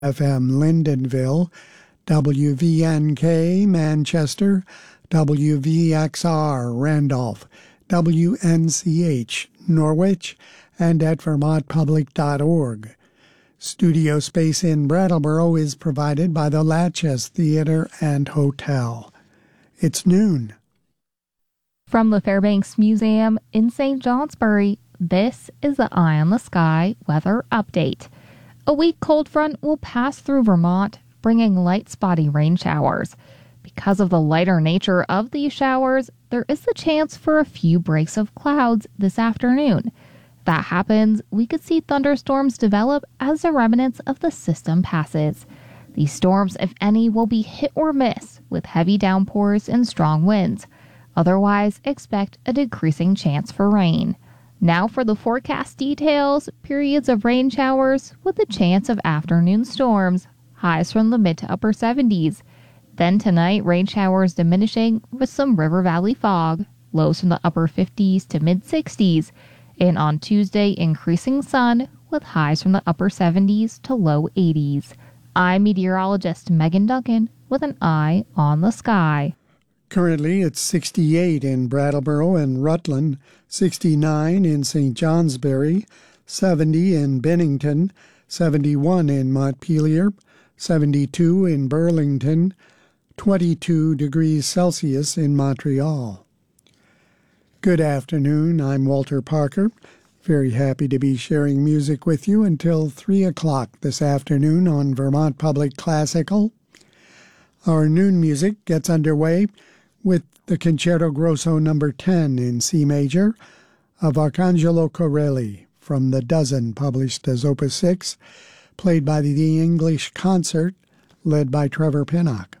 FM Lyndonville, WVNK Manchester, WVXR Randolph, WNCH Norwich, and at vermontpublic.org. Studio space in Brattleboro is provided by the Latches Theater and Hotel. It's noon. From the Fairbanks Museum in St. Johnsbury, this is the Eye on the Sky weather update. A weak cold front will pass through Vermont, bringing light spotty rain showers. Because of the lighter nature of these showers, there is the chance for a few breaks of clouds this afternoon. If that happens, we could see thunderstorms develop as the remnants of the system passes. These storms, if any, will be hit or miss with heavy downpours and strong winds. Otherwise, expect a decreasing chance for rain. Now for the forecast details, periods of rain showers with a chance of afternoon storms, highs from the mid to upper 70s. Then tonight, rain showers diminishing with some river valley fog, lows from the upper 50s to mid 60s. And on Tuesday, increasing sun with highs from the upper 70s to low 80s. I'm meteorologist Megan Duncan with an eye on the sky. Currently, it's 68 in Brattleboro and Rutland, 69 in St. Johnsbury, 70 in Bennington, 71 in Montpelier, 72 in Burlington, 22 degrees Celsius in Montreal. Good afternoon, I'm Walter Parker. Very happy to be sharing music with you until 3 o'clock this afternoon on Vermont Public Classical. Our noon music gets underway with the Concerto Grosso No. 10 in C major of Arcangelo Corelli from the Dozen, published as Opus 6, played by the English Concert, led by Trevor Pinnock.